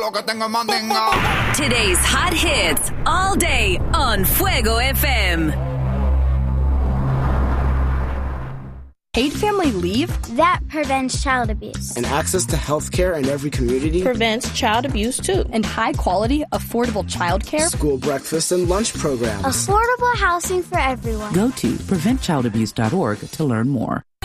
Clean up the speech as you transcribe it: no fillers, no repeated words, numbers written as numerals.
lo que tengo es mandinga. Today's hot hits all day on Fuego FM. Paid family leave? That prevents child abuse. And access to health care in every community prevents child abuse too. And high quality, affordable childcare? School breakfast and lunch programs. Affordable housing for everyone. Go to preventchildabuse.org to learn more.